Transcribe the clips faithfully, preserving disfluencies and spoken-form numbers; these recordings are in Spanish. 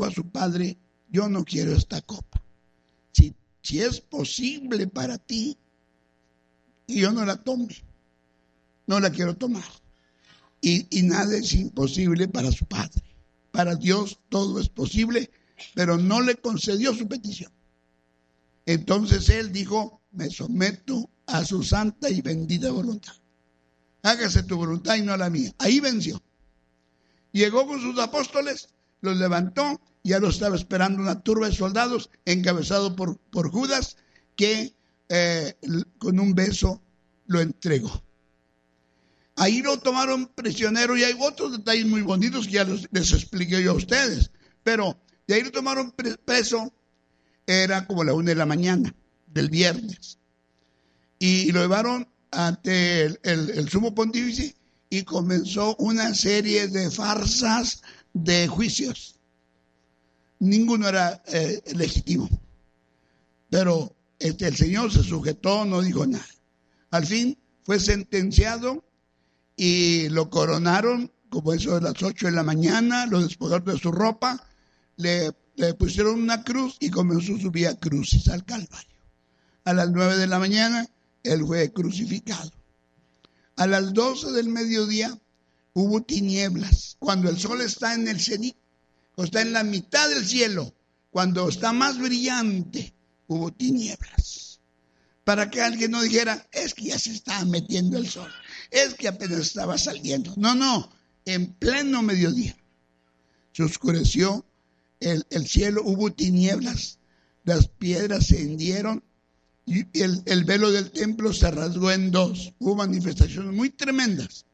dijo a su padre: yo no quiero esta copa. Si, si es posible para ti, y yo no la tome, no la quiero tomar. Y, y nada es imposible para su padre. Para Dios todo es posible, pero no le concedió su petición. Entonces él dijo: me someto a su santa y bendita voluntad. Hágase tu voluntad y no la mía. Ahí venció. Llegó con sus apóstoles, los levantó, y ya lo estaba esperando una turba de soldados encabezado por, por Judas, que eh, con un beso lo entregó. Ahí lo tomaron prisionero, y hay otros detalles muy bonitos que ya les, les expliqué yo a ustedes. Pero de ahí lo tomaron preso, era como la una de la mañana del viernes. Y lo llevaron ante el, el, el sumo pontífice, y comenzó una serie de farsas de juicios. Ninguno era eh, legítimo. Pero este, el Señor se sujetó, no dijo nada. Al fin fue sentenciado y lo coronaron como eso de las ocho de la mañana, lo despojaron de su ropa, le, le pusieron una cruz y comenzó su vía crucis al Calvario. A las nueve de la mañana él fue crucificado. A las doce del mediodía hubo tinieblas. Cuando el sol está en el cenit, o está en la mitad del cielo, cuando está más brillante, hubo tinieblas. Para que alguien no dijera: es que ya se estaba metiendo el sol, es que apenas estaba saliendo. No, no, en pleno mediodía se oscureció el, el cielo, hubo tinieblas, las piedras se hendieron, y el, el velo del templo se rasgó en dos. Hubo manifestaciones muy tremendas.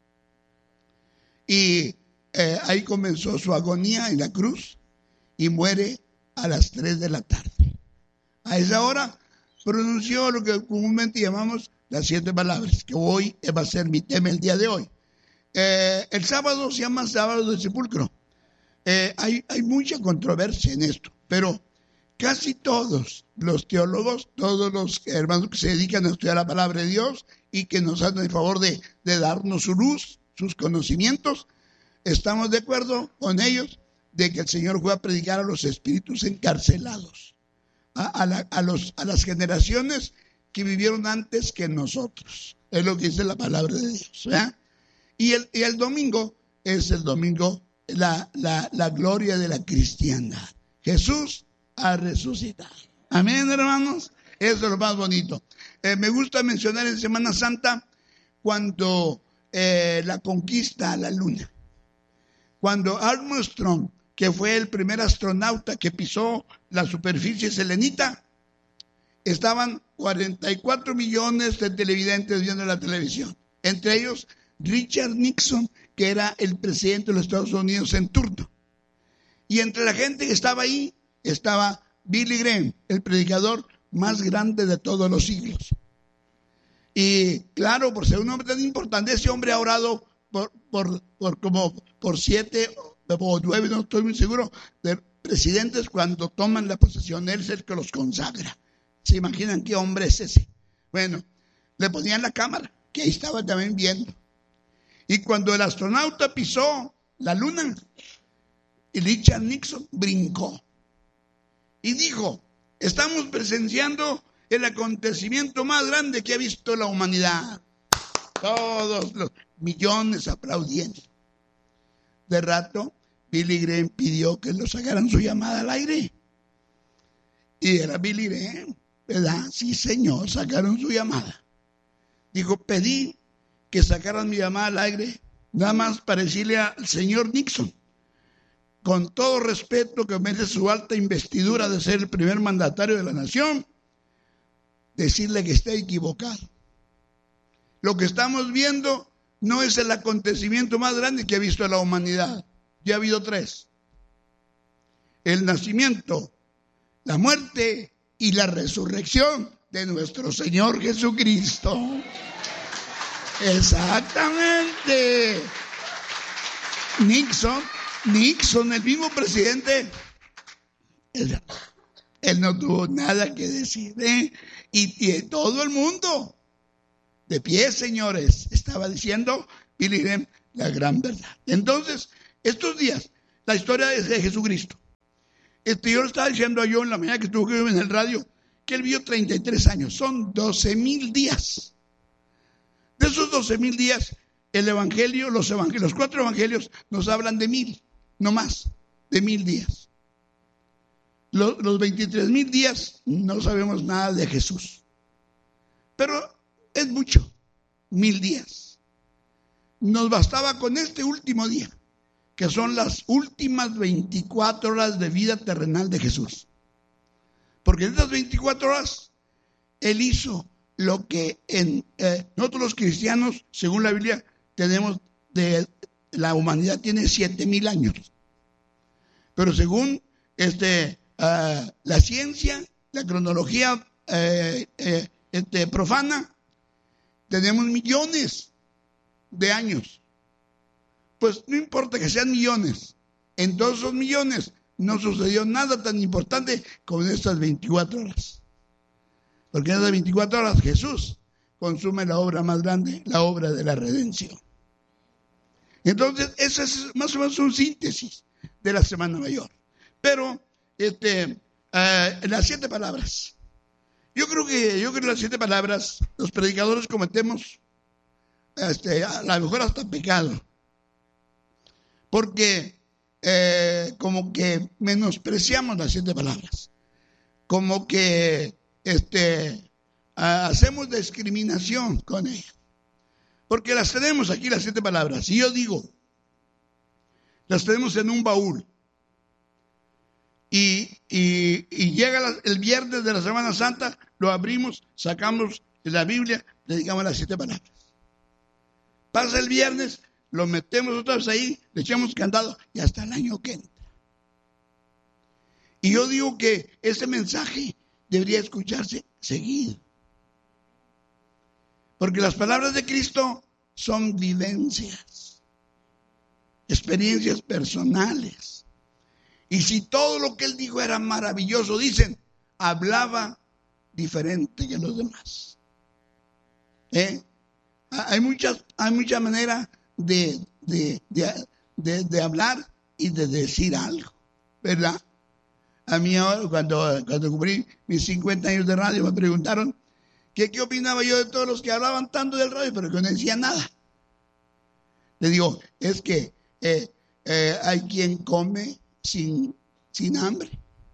Y eh, ahí comenzó su agonía en la cruz, y muere a las tres de la tarde. A esa hora pronunció lo que comúnmente llamamos las siete palabras, que hoy va a ser mi tema el día de hoy. Eh, el sábado se llama sábado del sepulcro. Eh, hay, hay mucha controversia en esto, pero casi todos los teólogos, todos los hermanos que se dedican a estudiar la palabra de Dios y que nos hacen el favor de, de darnos su luz, sus conocimientos, estamos de acuerdo con ellos de que el Señor fue a predicar a los espíritus encarcelados, a, a, la, a, los, a las generaciones que vivieron antes que nosotros. Es lo que dice la palabra de Dios, ¿verdad? Y el, y el domingo es el domingo, la, la, la gloria de la cristiandad. Jesús ha resucitado. Amén, hermanos. Eso es lo más bonito. Eh, me gusta mencionar en Semana Santa cuando eh, la conquista a la luna. Cuando Armstrong, que fue el primer astronauta que pisó la superficie selenita, estaban cuarenta y cuatro millones de televidentes viendo la televisión. Entre ellos, Richard Nixon, que era el presidente de los Estados Unidos en turno. Y entre la gente que estaba ahí, estaba Billy Graham, el predicador más grande de todos los siglos. Y claro, por ser un hombre tan importante, ese hombre ha orado por, por, por como por siete o nueve, no estoy muy seguro, de presidentes cuando toman la posesión. Él es el que los consagra. ¿Se imaginan qué hombre es ese? Bueno, le ponían la cámara, que ahí estaba también viendo. Y cuando el astronauta pisó la luna, Richard Nixon brincó y dijo: estamos presenciando el acontecimiento más grande que ha visto la humanidad. Todos los millones aplaudiendo. De rato, Billy Graham pidió que lo sacaran su llamada al aire. Y era Billy Graham, ¿verdad? Sí, señor, sacaron su llamada. Dijo: pedí que sacaran mi llamada al aire, nada más para decirle al señor Nixon, con todo respeto que merece su alta investidura de ser el primer mandatario de la nación, decirle que está equivocado. Lo que estamos viendo no es el acontecimiento más grande que ha visto la humanidad. Ya ha habido tres: el nacimiento, la muerte y la resurrección de nuestro Señor Jesucristo. Exactamente. Nixon, Nixon, el mismo presidente, él, él no tuvo nada que decir, ¿eh? y, y todo el mundo de pie, señores, estaba diciendo Billy Graham la gran verdad. Entonces, estos días, la historia es de Jesucristo. Este, yo le estaba diciendo a yo en la mañana que estuvo en el radio que él vivió treinta y tres años. Son doce mil días. De esos doce mil días, el evangelio, los evangelios, los cuatro evangelios nos hablan de mil, no más, de mil días. Los, los veintitrés mil días no sabemos nada de Jesús. Pero es mucho, mil días. Nos bastaba con este último día, que son las últimas veinticuatro horas de vida terrenal de Jesús. Porque en estas veinticuatro horas, Él hizo lo que en eh, nosotros los cristianos, según la Biblia, tenemos de la humanidad tiene siete mil años. Pero según este, uh, la ciencia, la cronología eh, eh, este, profana, tenemos millones de años. Pues no importa que sean millones, en todos esos millones no sucedió nada tan importante como en estas veinticuatro horas. Porque en esas veinticuatro horas Jesús consume la obra más grande, la obra de la redención. Entonces, esa es más o menos un síntesis de la Semana Mayor. Pero, este, uh, las siete palabras. Yo creo que, yo creo que las siete palabras, los predicadores cometemos, este, a lo mejor hasta pecado. Porque eh, como que menospreciamos las siete palabras. Como que este, uh, hacemos discriminación con ellas. Porque las tenemos aquí, las siete palabras. Y yo digo, las tenemos en un baúl. Y, y, y llega la, el viernes de la Semana Santa, lo abrimos, sacamos la Biblia, le dedicamos las siete palabras. Pasa el viernes, lo metemos otra vez ahí, le echamos candado y hasta el año que entra. Y yo digo que ese mensaje debería escucharse seguido. Porque las palabras de Cristo son vivencias, experiencias personales. Y si todo lo que Él dijo era maravilloso, dicen, hablaba diferente que los demás. ¿Eh? Hay muchas, hay mucha manera de, de, de, de, de hablar y de decir algo, ¿verdad? A mí ahora, cuando, cuando cumplí mis cincuenta años de radio, me preguntaron que qué opinaba yo de todos los que hablaban tanto del radio, pero que no decían nada. Le digo, es que eh, eh, hay quien come sin, sin hambre,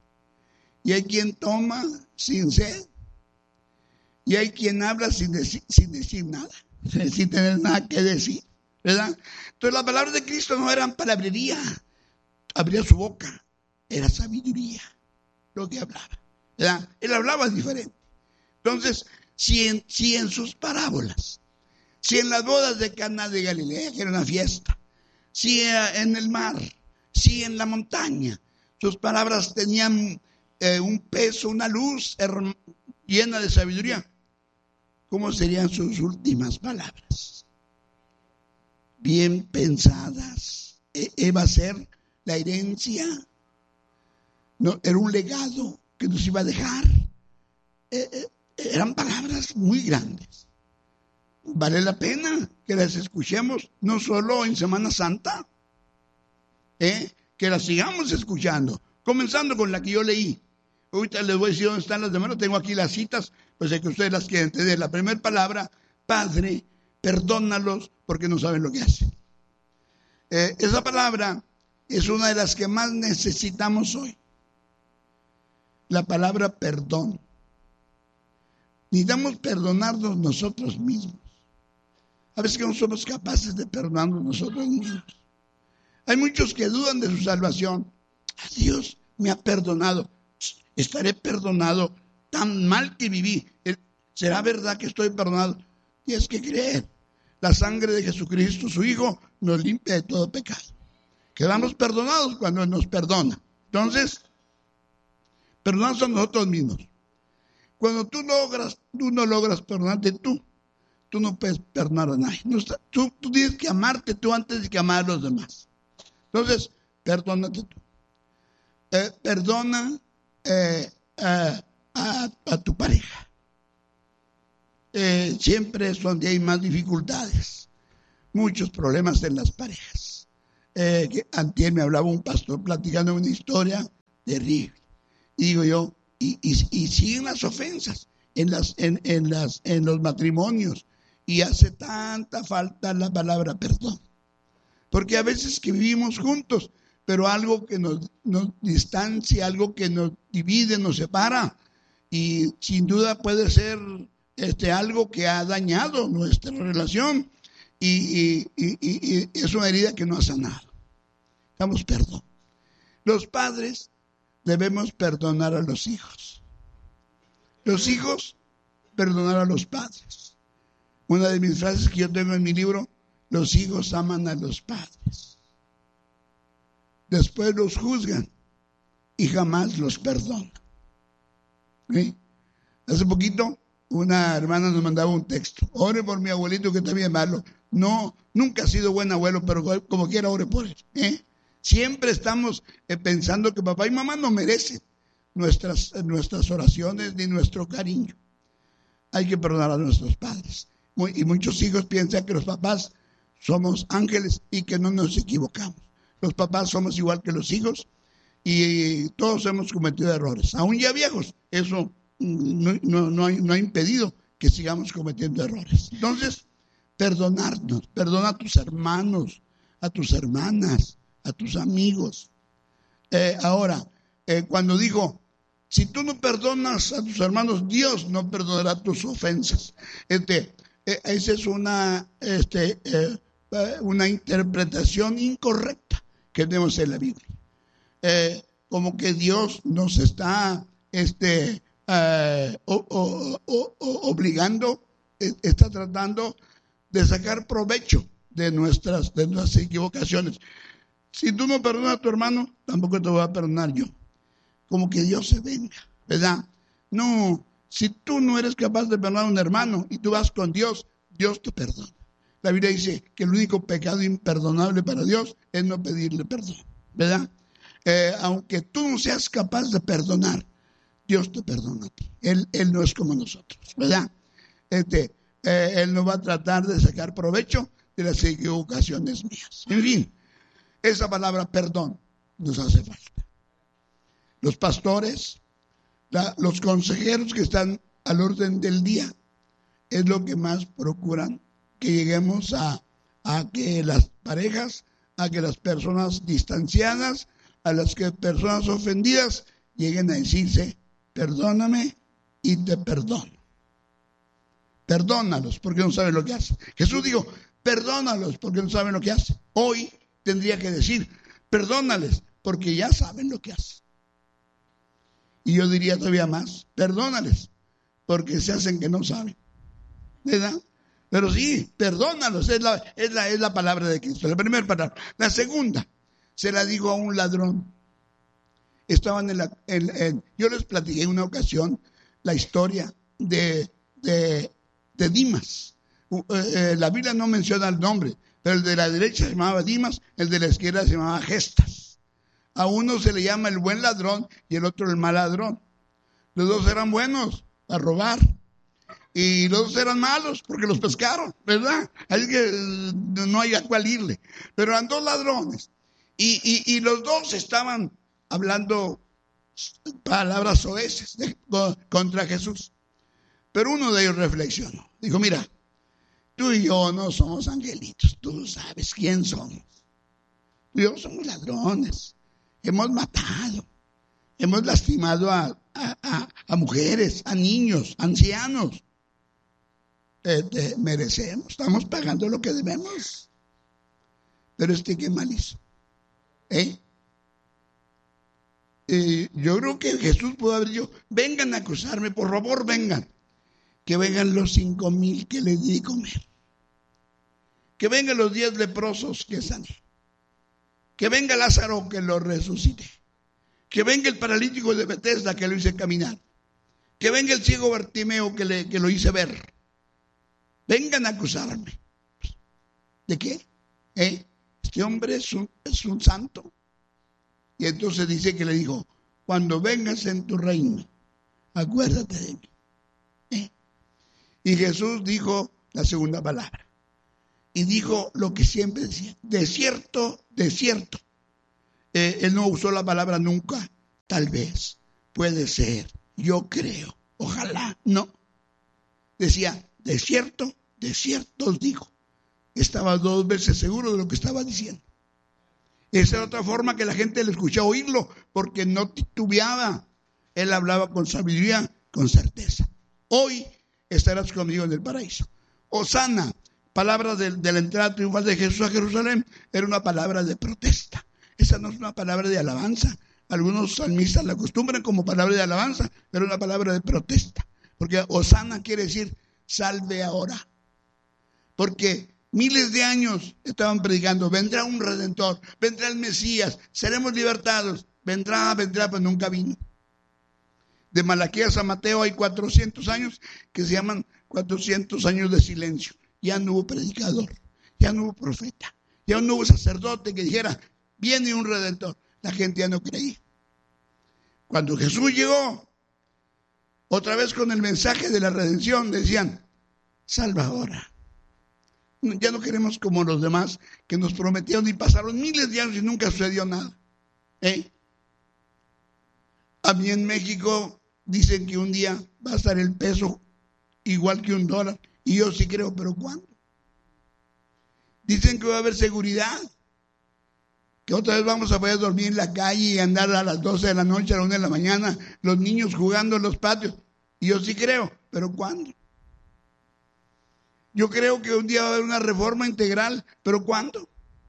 y hay quien toma sin sed, y hay quien habla sin decir, sin decir nada, sin tener nada que decir, ¿verdad? Entonces las palabras de Cristo no eran palabrería, abría su boca, era sabiduría lo que hablaba, ¿verdad? Él hablaba diferente. Entonces, si en, si en sus parábolas, si en las bodas de Caná de Galilea, que era una fiesta, si en el mar, si en la montaña, sus palabras tenían eh, un peso, una luz herm- llena de sabiduría, ¿cómo serían sus últimas palabras? Bien pensadas. E- va a ser la herencia. No, era un legado que nos iba a dejar. Eh, eh, eran palabras muy grandes. Vale la pena que las escuchemos, no solo en Semana Santa, ¿eh? Que las sigamos escuchando, comenzando con la que yo leí. Ahorita les voy a decir dónde están las demás, no tengo aquí las citas, pues sé que ustedes las quieren entender. La primera palabra, Padre, perdónalos porque no saben lo que hacen. Eh, esa palabra es una de las que más necesitamos hoy. La palabra perdón. Necesitamos perdonarnos nosotros mismos. A veces que no somos capaces de perdonarnos nosotros mismos. Hay muchos que dudan de su salvación. Dios me ha perdonado. Estaré perdonado tan mal que viví. ¿Será verdad que estoy perdonado? Tienes que creer. La sangre de Jesucristo, su Hijo, nos limpia de todo pecado. Quedamos perdonados cuando Él nos perdona. Entonces, perdonamos a nosotros mismos. Cuando tú logras, tú no logras perdonarte tú, tú no puedes perdonar a nadie. No está, tú, tú tienes que amarte tú antes de que amar a los demás. Entonces, perdónate tú. Eh, perdona eh, a, a, a tu pareja. Eh, siempre es donde hay más dificultades. Muchos problemas en las parejas. Eh, que antier me hablaba un pastor platicando una historia terrible. Y digo yo, y, y, y siguen las ofensas en, las, en, en, las, en los matrimonios, y hace tanta falta la palabra perdón. Porque a veces que vivimos juntos, pero algo que nos, nos distancia, algo que nos divide, nos separa, y sin duda puede ser este, algo que ha dañado nuestra relación, y, y, y, y es una herida que no ha sanado. Damos perdón. Los padres debemos perdonar a los hijos. Los hijos perdonar a los padres. Una de mis frases que yo tengo en mi libro: los hijos aman a los padres. Después los juzgan y jamás los perdonan. ¿Sí? Hace poquito una hermana nos mandaba un texto: ore por mi abuelito que está bien malo. No, nunca ha sido buen abuelo, pero como quiera ore por él. ¿Eh? Siempre estamos eh, pensando que papá y mamá no merecen nuestras, nuestras oraciones ni nuestro cariño. Hay que perdonar a nuestros padres. Muy, y muchos hijos piensan que los papás somos ángeles y que no nos equivocamos. Los papás somos igual que los hijos, y todos hemos cometido errores. Aún ya viejos, eso no, no, no, ha, no ha impedido que sigamos cometiendo errores. Entonces, perdonarnos. Perdona a tus hermanos, a tus hermanas, a tus amigos. Eh, ahora, eh, cuando digo, si tú no perdonas a tus hermanos, Dios no perdonará tus ofensas. Este, eh, esa es una, este, eh, una interpretación incorrecta que tenemos en la Biblia. Eh, como que Dios nos está este, eh, o, o, o, o, obligando, eh, está tratando de sacar provecho de nuestras, de nuestras equivocaciones. Si tú no perdonas a tu hermano, tampoco te voy a perdonar yo. Como que Dios se venga, ¿verdad? No, si tú no eres capaz de perdonar a un hermano y tú vas con Dios, Dios te perdona. La Biblia dice que el único pecado imperdonable para Dios es no pedirle perdón, ¿verdad? Eh, aunque tú no seas capaz de perdonar, Dios te perdona a ti. Él, él no es como nosotros, ¿verdad? Este, eh, él no va a tratar de sacar provecho de las equivocaciones mías. En fin, esa palabra perdón nos hace falta. Los pastores, la, los consejeros que están al orden del día, es lo que más procuran, que lleguemos a, a que las parejas, a que las personas distanciadas, a las que personas ofendidas lleguen a decirse: perdóname y te perdono. Perdónalos porque no saben lo que hacen. Jesús dijo: perdónalos porque no saben lo que hacen. Hoy tendría que decir: perdónales porque ya saben lo que hacen. Y yo diría todavía más: perdónales porque se hacen que no saben, ¿verdad? Pero sí, perdónalos, es la, es la, es la palabra de Cristo, la primera palabra. La segunda se la digo a un ladrón. Estaban en la, en, en, yo les platiqué en una ocasión la historia de, de, de Dimas. Uh, eh, la Biblia no menciona el nombre, pero el de la derecha se llamaba Dimas, el de la izquierda se llamaba Gestas. A uno se le llama el buen ladrón y el otro el mal ladrón. Los dos eran buenos a robar y los dos eran malos porque los pescaron, ¿verdad? Así que no hay a cuál irle. Pero eran dos ladrones y, y, y los dos estaban hablando palabras soeces de, contra Jesús. Pero uno de ellos reflexionó. Dijo: mira, tú y yo no somos angelitos, tú sabes quién somos. Tú y yo somos ladrones. Hemos matado, hemos lastimado a, a, a, a mujeres, a niños, ancianos. Eh, eh, merecemos, estamos pagando lo que debemos. Pero este qué mal hizo. ¿Eh? Eh, yo creo que Jesús pudo haber dicho: vengan a acusarme, por favor, vengan. Que vengan los cinco mil que les di comer. Que vengan los diez leprosos que sané. Que venga Lázaro que lo resucité. Que venga el paralítico de Betesda que lo hice caminar. Que venga el ciego Bartimeo que, le, que lo hice ver. Vengan a acusarme. ¿De qué? ¿Eh? Este hombre es un, es un santo. Y entonces dice que le dijo: cuando vengas en tu reino, acuérdate de mí. ¿Eh? Y Jesús dijo la segunda palabra. Y dijo lo que siempre decía: de cierto, de cierto. Eh, él no usó la palabra nunca, tal vez, puede ser, yo creo, ojalá, no. Decía, de cierto, de cierto os digo. Estaba dos veces seguro de lo que estaba diciendo. Esa era otra forma que la gente le escuchaba oírlo, porque no titubeaba. Él hablaba con sabiduría, con certeza. Hoy estarás conmigo en el paraíso. Hosana, palabra de, de la entrada triunfal de Jesús a Jerusalén, era una palabra de protesta. Esa no es una palabra de alabanza. Algunos salmistas la acostumbran como palabra de alabanza, pero una palabra de protesta. Porque Hosana quiere decir salve ahora. Porque miles de años estaban predicando, vendrá un Redentor, vendrá el Mesías, seremos libertados, vendrá, vendrá, pero nunca vino. De Malaquías a Mateo hay cuatrocientos años que se llaman cuatrocientos años de silencio. Ya no hubo predicador, ya no hubo profeta, ya no hubo sacerdote que dijera, viene un Redentor. La gente ya no creía. Cuando Jesús llegó, otra vez con el mensaje de la redención, decían, salva ahora. Ya no queremos como los demás que nos prometieron y pasaron miles de años y nunca sucedió nada. ¿Eh? A mí en México dicen que un día va a estar el peso igual que un dólar. Y yo sí creo, pero ¿cuándo? Dicen que va a haber seguridad. Que otra vez vamos a poder dormir en la calle y andar a las doce de la noche, a la una de la mañana, los niños jugando en los patios. Y yo sí creo, pero ¿cuándo? Yo creo que un día va a haber una reforma integral, pero ¿cuándo?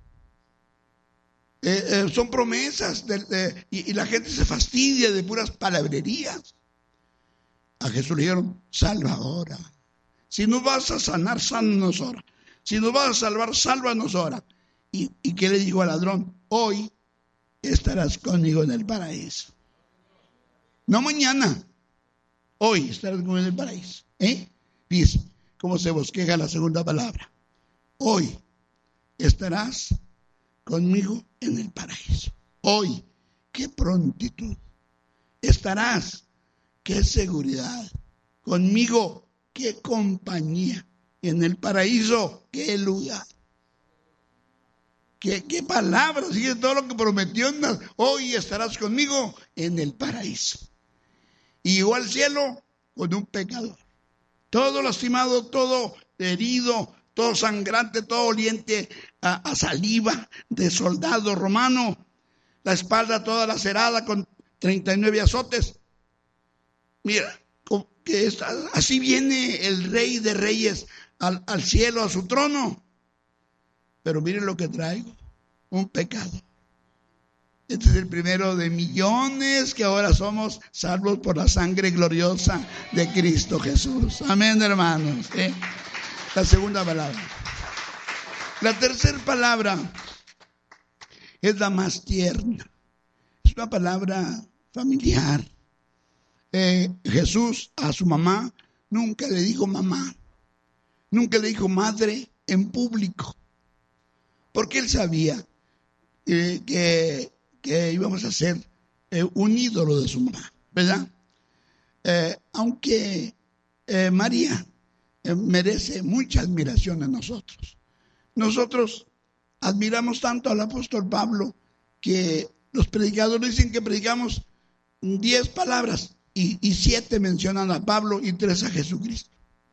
Eh, eh, son promesas de, de, y, y la gente se fastidia de puras palabrerías. A Jesús le dijeron, salva ahora. Si no vas a sanar, sánanos ahora. Si nos vas a salvar, sálvanos ahora. ¿Y, y qué le dijo al ladrón? Hoy estarás conmigo en el paraíso. No mañana. Hoy estarás conmigo en el paraíso. ¿Eh? Dice, cómo se bosqueja la segunda palabra. Hoy estarás conmigo en el paraíso. Hoy, qué prontitud. Estarás, qué seguridad. Conmigo, qué compañía. En el paraíso, qué lugar. Qué, qué palabras, sigue todo lo que prometió. Hoy estarás conmigo en el paraíso. Y llegó al cielo con un pecador. Todo lastimado, todo herido, todo sangrante, todo oliente a, a saliva de soldado romano. La espalda toda lacerada con treinta y nueve azotes. Mira, que está, así viene el rey de reyes al, al cielo, a su trono. Pero miren lo que traigo, un pecado. Este es el primero de millones que ahora somos salvos por la sangre gloriosa de Cristo Jesús. Amén, hermanos. ¿Eh? La segunda palabra. La tercera palabra es la más tierna. Es una palabra familiar. Eh, Jesús a su mamá nunca le dijo mamá. Nunca le dijo madre en público. Porque él sabía eh, que, que íbamos a ser eh, un ídolo de su mamá, ¿verdad? Eh, aunque eh, María eh, merece mucha admiración a nosotros. Nosotros admiramos tanto al apóstol Pablo que los predicadores dicen que predicamos diez palabras y, y siete mencionan a Pablo y tres a Jesucristo.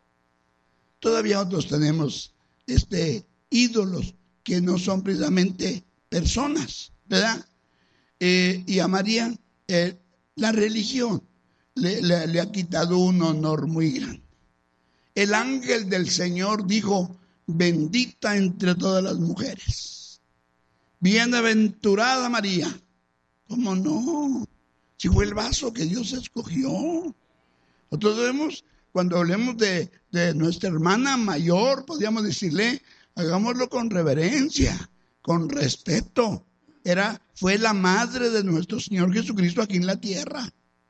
Todavía otros tenemos este, ídolos que no son precisamente personas, ¿verdad? Eh, y a María, eh, la religión le, le, le ha quitado un honor muy grande. El ángel del Señor dijo, bendita entre todas las mujeres. Bienaventurada María. ¿Cómo no? Si fue el vaso que Dios escogió. Nosotros debemos, cuando hablemos de, de nuestra hermana mayor, podríamos decirle, hagámoslo con reverencia, con respeto. Era, fue la madre de nuestro Señor Jesucristo aquí en la tierra.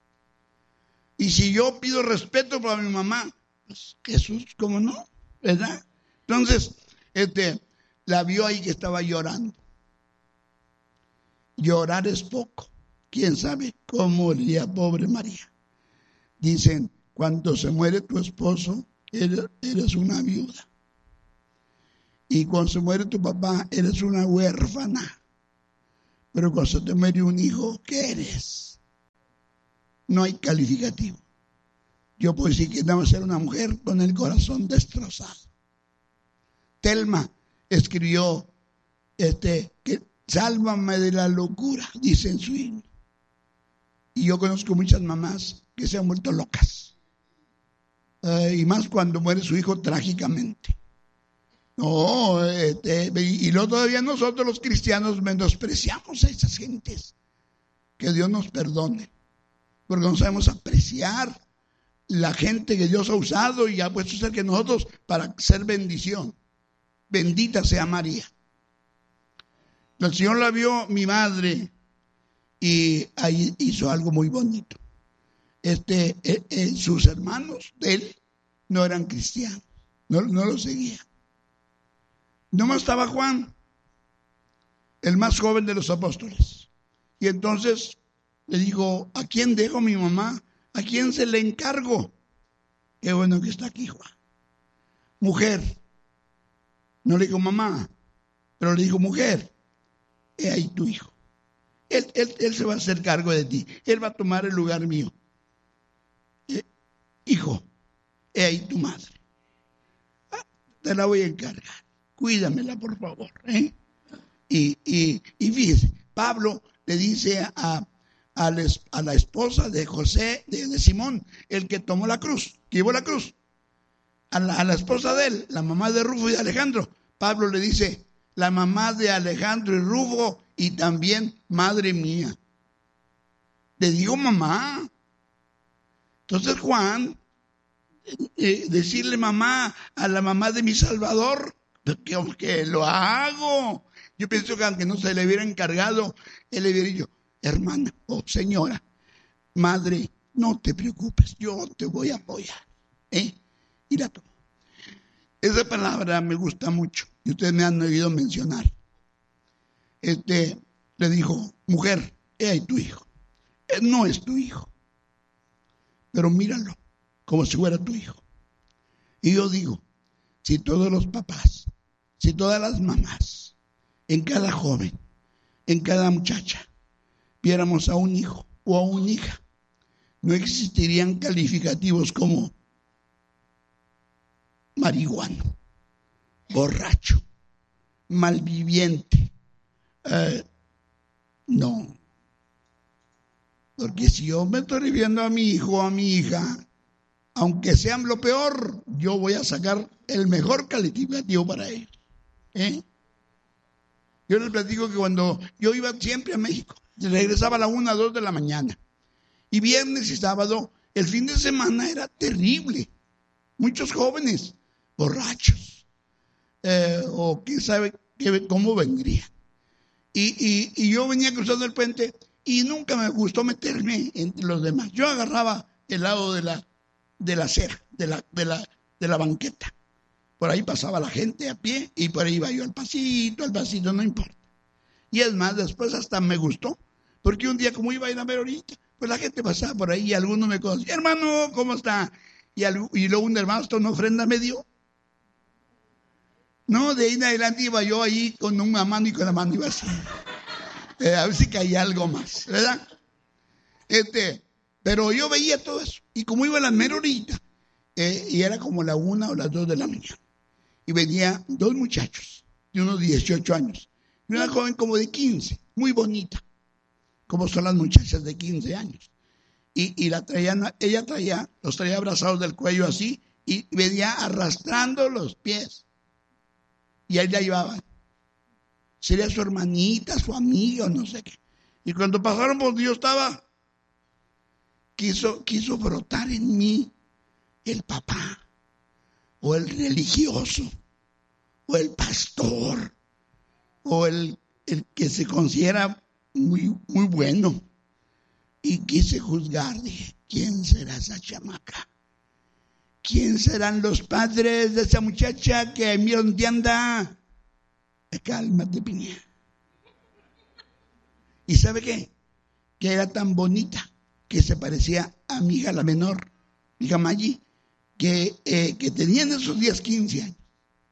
Y si yo pido respeto para mi mamá, pues Jesús, ¿cómo no? ¿Verdad? Entonces, este, la vio ahí que estaba llorando. Llorar es poco. ¿Quién sabe cómo moriría pobre María? Dicen, cuando se muere tu esposo, eres, eres una viuda. Y cuando se muere tu papá, eres una huérfana. Pero cuando se te muere un hijo, ¿qué eres? no hay calificativo. Yo puedo decir que debe ser una mujer con el corazón destrozado. Telma escribió este, que sálvame de la locura, dice en su himno. Y yo conozco muchas mamás que se han vuelto locas. Eh, y más cuando muere su hijo trágicamente. No, este, y luego todavía nosotros los cristianos menospreciamos a esas gentes. Que Dios nos perdone. Porque no sabemos apreciar la gente que Dios ha usado y ha puesto cerca de nosotros para ser bendición. Bendita sea María. El Señor la vio mi madre y ahí hizo algo muy bonito. Este, eh, eh, sus hermanos de él no eran cristianos, no, no lo seguían. Nomás estaba Juan, el más joven de los apóstoles. Y entonces le dijo, ¿a quién dejo mi mamá? ¿A quién se le encargo? Qué bueno que está aquí Juan. Mujer, no le dijo mamá, pero le dijo mujer, he ahí tu hijo. Él, él, él se va a hacer cargo de ti. Él va a tomar el lugar mío. Eh, hijo, he ahí tu madre. Ah, te la voy a encargar. Cuídamela, por favor. ¿eh? Y, y, y fíjese, Pablo le dice a, a, les, a la esposa de José, de, de Simón, el que tomó la cruz, que llevó la cruz, a la, a la esposa de él, la mamá de Rufo y de Alejandro. Pablo le dice, la mamá de Alejandro y Rufo y también madre mía. Le digo mamá. Entonces Juan, eh, decirle mamá a la mamá de mi Salvador, que, que lo hago. Yo pienso que aunque no se le hubiera encargado, él le hubiera dicho, hermana o oh, señora, madre, no te preocupes, yo te voy a apoyar. ¿eh? Y la tomó. Esa palabra me gusta mucho y ustedes me han oído mencionar. Este, le dijo, mujer, he ahí tu hijo. Él no es tu hijo, pero míralo como si fuera tu hijo. Y yo digo, si todos los papás, si todas las mamás, en cada joven, en cada muchacha, viéramos a un hijo o a una hija, no existirían calificativos como marihuano, borracho, malviviente. Eh, no. Porque si yo me estoy refiriendo a mi hijo o a mi hija, aunque sean lo peor, yo voy a sacar el mejor calificativo para ellos. ¿eh? Yo les platico que cuando yo iba siempre a México, regresaba a la una, dos de la mañana. Y viernes y sábado, el fin de semana era terrible. Muchos jóvenes, borrachos, eh, o quién sabe qué, cómo vendría. Y, y, y yo venía cruzando el puente y nunca me gustó meterme entre los demás. Yo agarraba el lado de la, de la acera, de la, de, la, de la banqueta. Por ahí pasaba la gente a pie y por ahí iba yo al pasito, al pasito, no importa. Y es más, después hasta me gustó, porque un día como iba a ir a ver ahorita, pues la gente pasaba por ahí y algunos me conocían, hermano, ¿cómo está? Y, al, y luego un hermano hasta una ofrenda me dio. No, de ahí en adelante iba yo ahí con una mano y con la mano iba así. Eh, a ver si caía algo más, ¿verdad? Este, pero yo veía todo eso. Y como iba a la mera horita, eh, y era como la una o las dos de la mañana. Y venía dos muchachos de unos dieciocho años. Y una joven como de quince, muy bonita. Como son las muchachas de quince años. Y, y la traían, ella traía, los traía abrazados del cuello así, y venía arrastrando los pies. Y ahí la llevaban. Sería su hermanita, su amiga, no sé qué. Y cuando pasaron por donde yo estaba, quiso, quiso brotar en mí el papá, o el religioso, o el pastor, o el, el que se considera muy, muy bueno. Y quise juzgar, dije, ¿quién será esa chamaca? ¿Quién serán los padres de esa muchacha que mira dónde anda? Cálmate, piña. ¿Y sabe qué? Que era tan bonita que se parecía a mi hija la menor, mi hija Maggi, que, eh, que tenía en esos días quince años.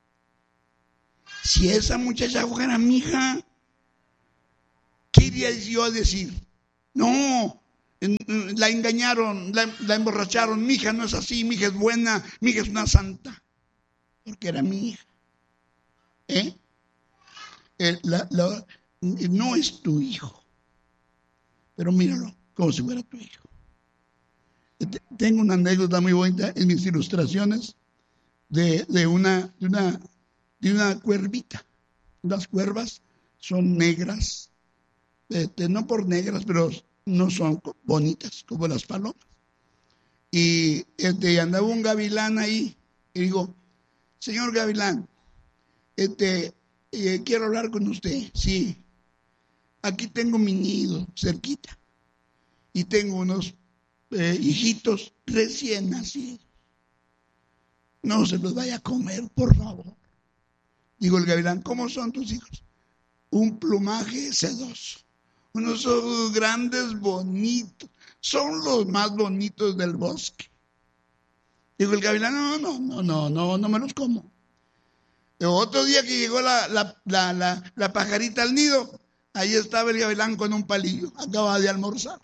Si esa muchacha fuera mi hija, ¿qué iría yo a decir? No, La engañaron, la, la emborracharon. Mi hija no es así, mi hija es buena, mi hija es una santa. Porque era mi hija. ¿Eh? El, la, la, no es tu hijo. Pero míralo, como si fuera tu hijo. Tengo una anécdota muy bonita en mis ilustraciones de, de, una, de, una, de una cuervita. Las cuervas son negras, este, no por negras, pero no son bonitas como las palomas. Y este, andaba un gavilán ahí y digo, señor gavilán, este, eh, quiero hablar con usted. Sí, aquí tengo mi nido cerquita y tengo unos eh, hijitos recién nacidos. No se los vaya a comer, por favor. Digo el gavilán, ¿cómo son tus hijos? Un plumaje sedoso, unos ojos grandes, bonitos, son los más bonitos del bosque. Digo el gavilán, no, no, no, no, no, no me los como. El otro día que llegó la, la, la, la, la pajarita al nido, ahí estaba el gavilán con un palillo, acaba de almorzar.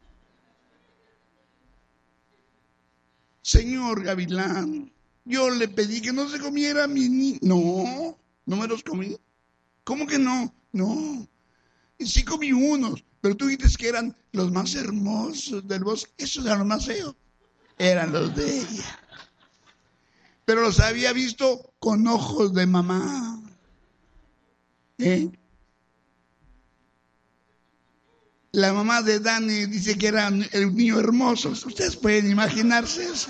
Señor gavilán, yo le pedí que no se comiera a mi niño. No, no me los comí. ¿Cómo que no? No. Sí comí unos, pero tú dijiste que eran los más hermosos del bosque. Esos eran los más feos. Eran los de ella. Pero los había visto con ojos de mamá. ¿Eh? La mamá de Dani dice que era el niño hermoso. Ustedes pueden imaginarse eso.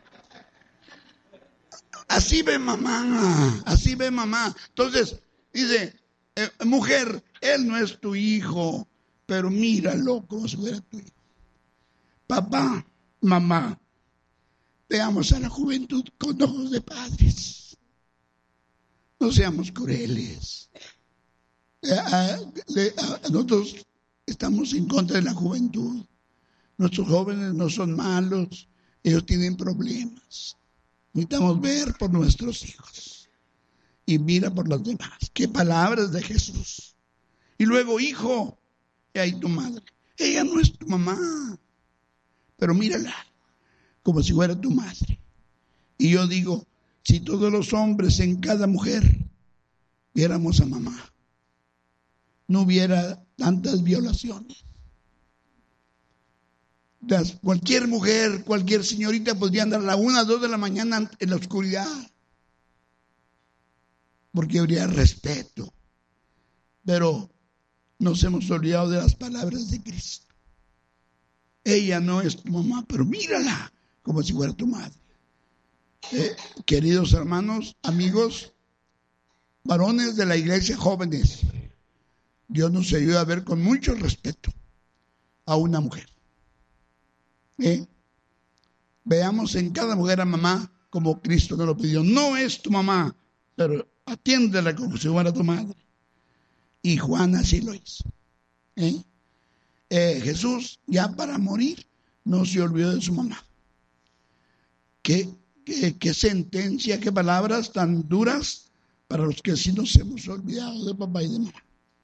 Así ve mamá, así ve mamá. Entonces, dice, eh, mujer, él no es tu hijo, pero míralo como si fuera tu hijo. Papá, mamá, veamos a la juventud con ojos de padres. No seamos crueles. Eh, a, a, a nosotros estamos en contra de la juventud. Nuestros jóvenes no son malos, ellos tienen problemas. Necesitamos ver por nuestros hijos y mira por los demás. Qué palabras de Jesús. Y luego, hijo, y ahí tu madre. Ella no es tu mamá, pero mírala como si fuera tu madre. Y yo digo, si todos los hombres en cada mujer viéramos a mamá, no hubiera tantas violaciones. Las, cualquier mujer, cualquier señorita podría andar a la una, dos de la mañana en la oscuridad, porque habría respeto. Pero nos hemos olvidado de las palabras de Cristo. Ella no es tu mamá, pero mírala como si fuera tu madre. Eh, queridos hermanos, amigos, varones de la iglesia, jóvenes, Dios nos ayuda a ver con mucho respeto a una mujer. ¿Eh? Veamos en cada mujer a mamá como Cristo nos lo pidió. No es tu mamá, pero atiéndela como si fuera tu madre. Y Juan así lo hizo. ¿Eh? Eh, Jesús, ya para morir, no se olvidó de su mamá. ¿Qué, qué, qué sentencia, qué palabras tan duras para los que sí nos hemos olvidado de papá y de mamá?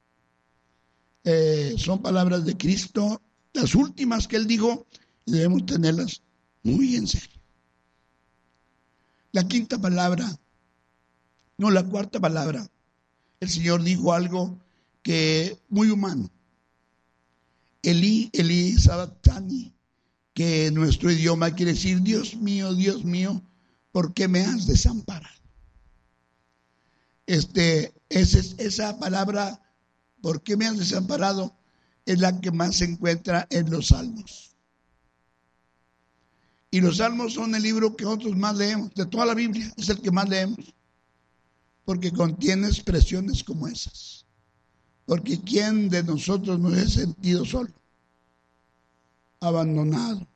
Eh, son palabras de Cristo, las últimas que él dijo, y debemos tenerlas muy en serio. La quinta palabra, no, la cuarta palabra, el Señor dijo algo que muy humano. Elí, Elí, Sabatani, que en nuestro idioma quiere decir, Dios mío, Dios mío, ¿por qué me has desamparado? Este, esa, esa palabra, ¿por qué me has desamparado? Es la que más se encuentra en los Salmos. Y los Salmos son el libro que nosotros más leemos, de toda la Biblia, es el que más leemos, porque contiene expresiones como esas. Porque ¿quién de nosotros no se ha sentido solo, abandonado,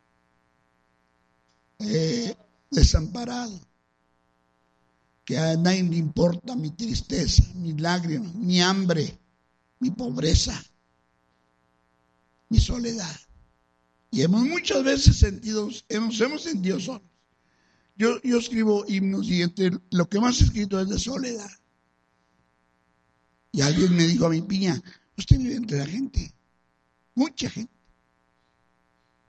eh, desamparado? Que a nadie le importa mi tristeza, mi lágrima, mi hambre, mi pobreza, mi soledad. Y hemos muchas veces sentido, hemos, hemos sentido solos. Yo, yo escribo himnos y entre lo que más he escrito es de soledad. Y alguien me dijo a mi piña, usted vive entre la gente, mucha gente.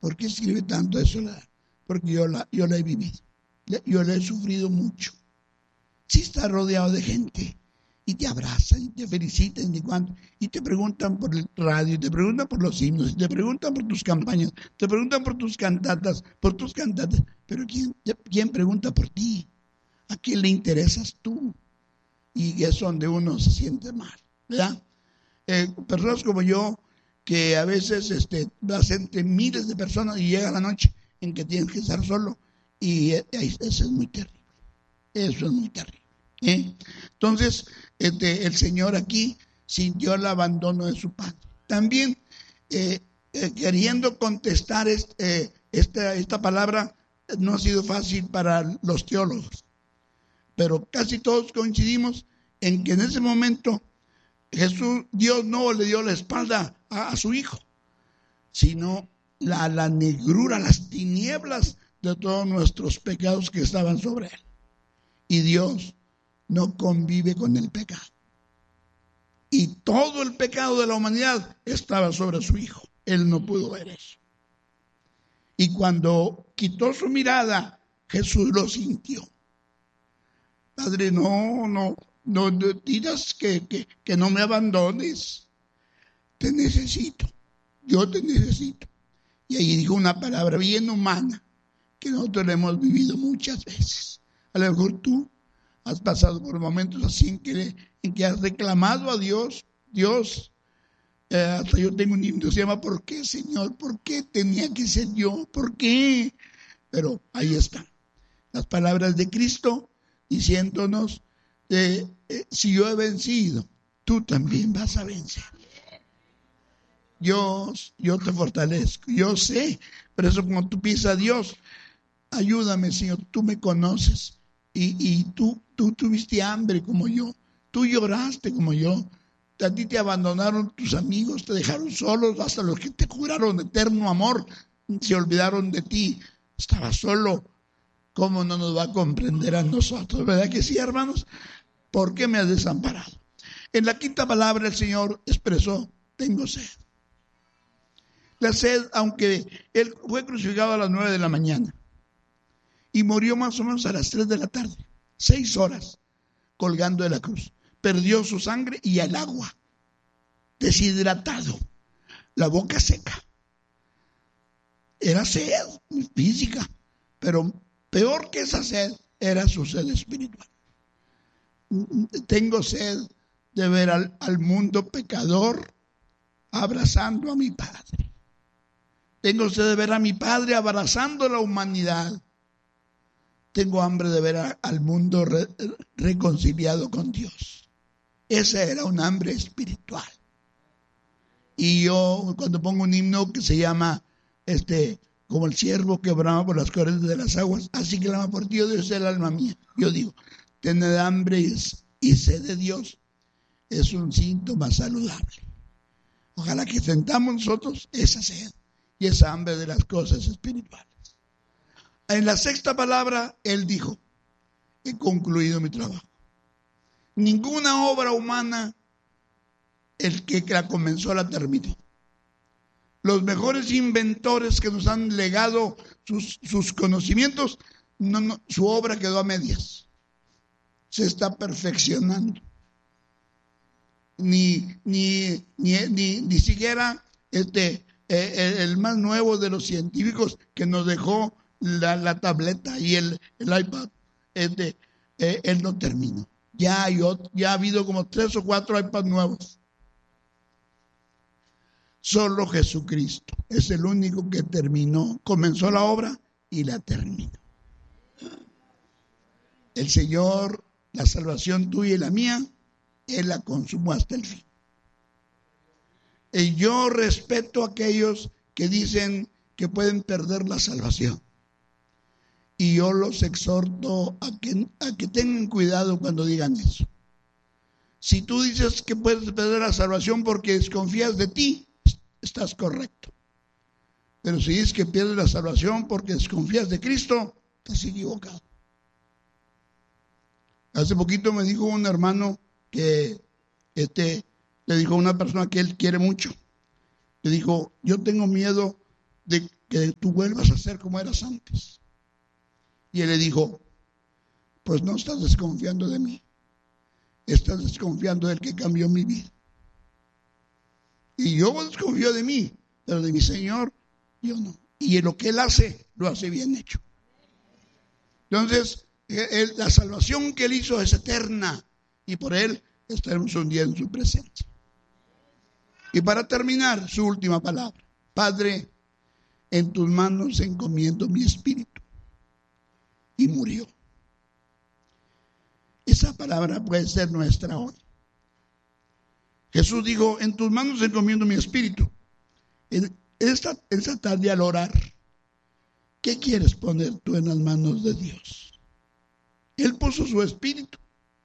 ¿Por qué escribe tanto de soledad? Porque yo la, yo la he vivido. Yo la he sufrido mucho. Si estás rodeado de gente y te abrazan y te felicitan y, cuánto, y te preguntan por el radio, y te preguntan por los himnos, y te preguntan por tus campañas, te preguntan por tus cantatas, por tus cantatas, pero ¿quién, quién pregunta por ti? ¿A quién le interesas tú? Y es donde uno se siente mal, ¿verdad? Eh, personas como yo, que a veces este, vas entre miles de personas y llega la noche en que tienes que estar solo, y eh, eso es muy terrible, eso es muy terrible. ¿eh? Entonces, este, el Señor aquí sintió el abandono de su padre. También, eh, eh, queriendo contestar este, eh, esta, esta palabra, no ha sido fácil para los teólogos, pero casi todos coincidimos en que en ese momento Jesús, Dios no le dio la espalda a, a su hijo, sino la, la negrura, las tinieblas de todos nuestros pecados que estaban sobre él. Y Dios no convive con el pecado. Y todo el pecado de la humanidad estaba sobre su hijo. Él no pudo ver eso. Y cuando quitó su mirada, Jesús lo sintió. Padre, no, no, no, no digas que, que, que no me abandones. Te necesito. Yo te necesito. Y ahí dijo una palabra bien humana que nosotros la hemos vivido muchas veces. A lo mejor tú has pasado por momentos así en que, en que has reclamado a Dios. Dios, eh, hasta yo tengo un himno, se llama ¿por qué, Señor? ¿Por qué tenía que ser yo? ¿Por qué? Pero ahí están las palabras de Cristo diciéndonos, eh, eh, si yo he vencido, tú también vas a vencer. Yo, yo te fortalezco, yo sé, pero eso como tú piensas a Dios, ayúdame, Señor, tú me conoces y, y tú, tú tuviste hambre como yo, tú lloraste como yo, a ti te abandonaron tus amigos, te dejaron solos, hasta los que te juraron eterno amor se olvidaron de ti, estabas solo. ¿Cómo no nos va a comprender a nosotros? ¿Verdad que sí, hermanos? ¿Por qué me has desamparado? En la quinta palabra el Señor expresó, tengo sed. La sed, aunque Él fue crucificado a las nueve de la mañana y murió más o menos a las tres de la tarde, seis horas colgando de la cruz. Perdió su sangre y el agua, deshidratado, la boca seca. Era sed física, pero peor que esa sed era su sed espiritual. Tengo sed de ver al, al mundo pecador abrazando a mi Padre. Tengo sed de ver a mi Padre abrazando a la humanidad. Tengo hambre de ver a, al mundo re, reconciliado con Dios. Esa era un hambre espiritual. Y yo cuando pongo un himno que se llama este como el ciervo que brama por las corrientes de las aguas, así clama por ti, oh Dios, el alma mía. Yo digo, tener hambre y sed de Dios es un síntoma saludable. Ojalá que sentamos nosotros esa sed y esa hambre de las cosas espirituales. En la sexta palabra, Él dijo, he concluido mi trabajo. Ninguna obra humana, el que la comenzó la terminó. Los mejores inventores que nos han legado sus, sus conocimientos, no, no, su obra quedó a medias. Se está perfeccionando. Ni, ni, ni, ni, ni siquiera este, eh, el más nuevo de los científicos que nos dejó la, la tableta y el, el iPad, este, eh, él no terminó. Ya, hay otro, ya ha habido como tres o cuatro iPads nuevos. Solo Jesucristo es el único que terminó, comenzó la obra y la terminó. El Señor, la salvación tuya y la mía, Él la consumó hasta el fin. Y yo respeto a aquellos que dicen que pueden perder la salvación. Y yo los exhorto a que, a que tengan cuidado cuando digan eso. Si tú dices que puedes perder la salvación porque desconfías de ti, estás correcto. Pero si dices que pierdes la salvación porque desconfías de Cristo, estás equivocado. Hace poquito me dijo un hermano que este, le dijo a una persona que él quiere mucho, le dijo, yo tengo miedo de, que tú vuelvas a ser como eras antes. Y él le dijo, pues no estás desconfiando de mí, estás desconfiando del que cambió mi vida. Y yo desconfío de mí, pero de mi Señor, yo no. Y en lo que Él hace, lo hace bien hecho. Entonces, él, la salvación que Él hizo es eterna, y por Él estaremos un día en su presencia. Y para terminar, su última palabra: Padre, en tus manos encomiendo mi espíritu. Y murió. Esa palabra puede ser nuestra hoy. Jesús dijo, en tus manos encomiendo mi espíritu. En esta, esta tarde al orar, ¿qué quieres poner tú en las manos de Dios? Él puso su espíritu.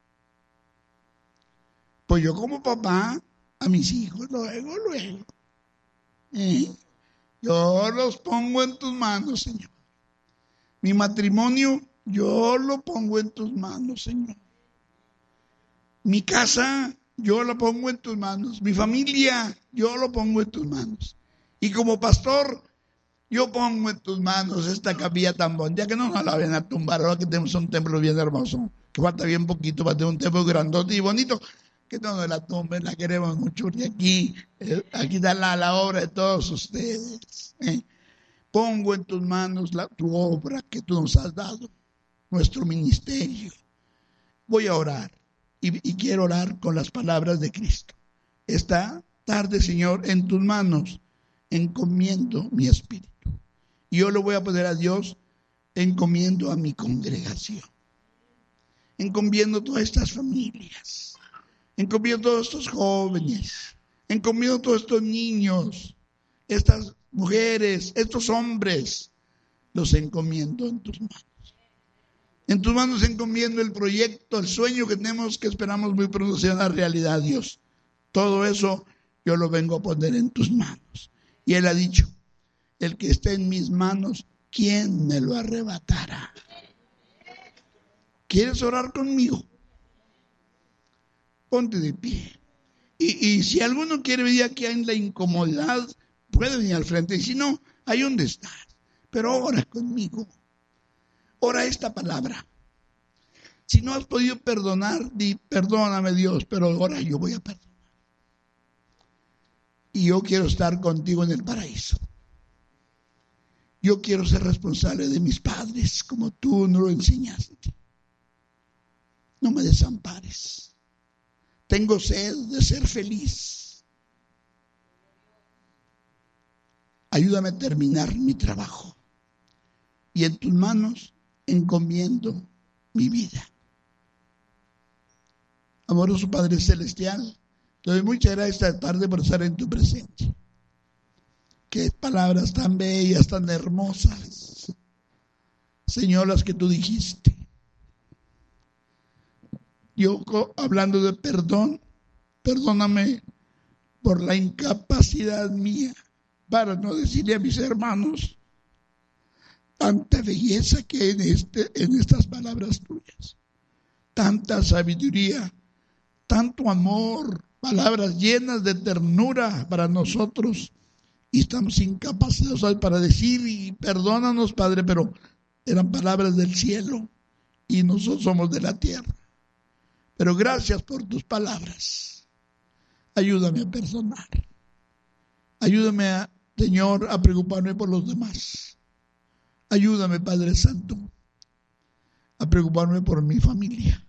Pues yo como papá, a mis hijos, luego, luego. ¿eh? Yo los pongo en tus manos, Señor. Mi matrimonio, yo lo pongo en tus manos, Señor. Mi casa, yo la pongo en tus manos. Mi familia, yo lo pongo en tus manos. Y como pastor, yo pongo en tus manos esta capilla tan bonita, que no nos la ven a tumbar, ahora que tenemos un templo bien hermoso, que falta bien poquito para tener un templo grandote y bonito, que no nos la tumben, la queremos mucho. Y aquí, eh, aquí está la, la obra de todos ustedes. ¿eh? Pongo en tus manos la, tu obra que tú nos has dado, nuestro ministerio. Voy a orar y, y quiero orar con las palabras de Cristo. Esta tarde, Señor, en tus manos encomiendo mi espíritu. Y yo lo voy a poner a Dios, encomiendo a mi congregación. Encomiendo todas estas familias. Encomiendo todos estos jóvenes. Encomiendo todos estos niños. Estas mujeres, estos hombres, los encomiendo en tus manos. En tus manos encomiendo el proyecto, el sueño que tenemos, que esperamos muy pronto sea una realidad, Dios. Todo eso yo lo vengo a poner en tus manos. Y Él ha dicho, el que esté en mis manos, ¿quién me lo arrebatará? ¿Quieres orar conmigo? Ponte de pie. Y, y si alguno quiere venir aquí en la incomodidad, puede venir al frente. Y si no, ahí donde estás. Pero ora conmigo. Ora esta palabra. Si no has podido perdonar, di, perdóname Dios, pero ahora yo voy a perdonar. Y yo quiero estar contigo en el paraíso. Yo quiero ser responsable de mis padres como tú nos lo enseñaste. No me desampares. Tengo sed de ser feliz. Ayúdame a terminar mi trabajo. Y en tus manos encomiendo mi vida. Amoroso Padre Celestial, te doy muchas gracias esta tarde por estar en tu presencia. Qué palabras tan bellas, tan hermosas, Señor, las que tú dijiste. Yo, hablando de perdón, perdóname por la incapacidad mía para no decirle a mis hermanos tanta belleza que hay en, este, en estas palabras tuyas, tanta sabiduría, tanto amor, palabras llenas de ternura para nosotros, y estamos incapacitados para decir, y perdónanos, Padre, pero eran palabras del cielo y nosotros somos de la tierra. Pero gracias por tus palabras. Ayúdame a perdonar. Ayúdame, a, Señor, a preocuparme por los demás. Ayúdame, Padre Santo, a preocuparme por mi familia.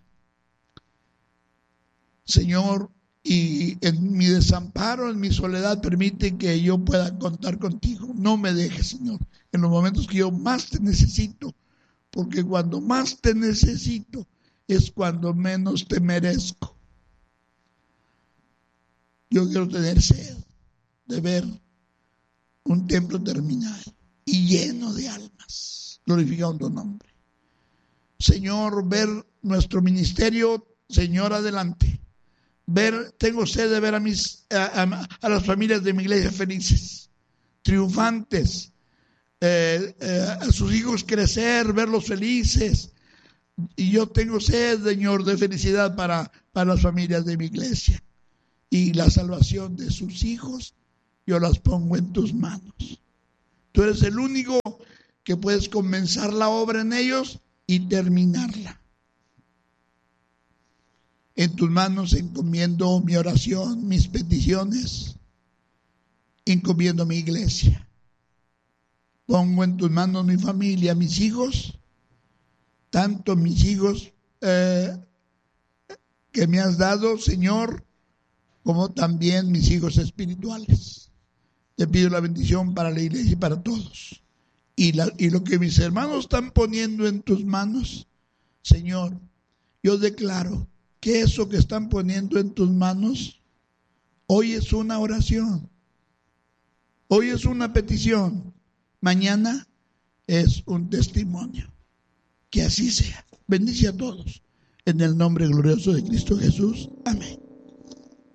Señor, y en mi desamparo, en mi soledad, permite que yo pueda contar contigo. No me dejes, Señor, en los momentos que yo más te necesito, porque cuando más te necesito es cuando menos te merezco. Yo quiero tener sed de ver un templo terminado y lleno de almas, glorificando tu nombre. Señor, ver nuestro ministerio, Señor, adelante. Ver, tengo sed de ver a mis a, a, a las familias de mi iglesia felices, triunfantes, eh, eh, a sus hijos crecer, verlos felices. Y yo tengo sed, Señor, de felicidad para, para las familias de mi iglesia. Y la salvación de sus hijos, yo las pongo en tus manos. Tú eres el único que puedes comenzar la obra en ellos y terminarla. En tus manos encomiendo mi oración, mis peticiones, encomiendo mi iglesia. Pongo en tus manos mi familia, mis hijos, tanto mis hijos eh, que me has dado, Señor, como también mis hijos espirituales. Te pido la bendición para la iglesia y para todos. Y, la, y lo que mis hermanos están poniendo en tus manos, Señor, yo declaro que eso que están poniendo en tus manos, hoy es una oración, hoy es una petición, mañana es un testimonio. Que así sea. Bendice a todos. En el nombre glorioso de Cristo Jesús. Amén.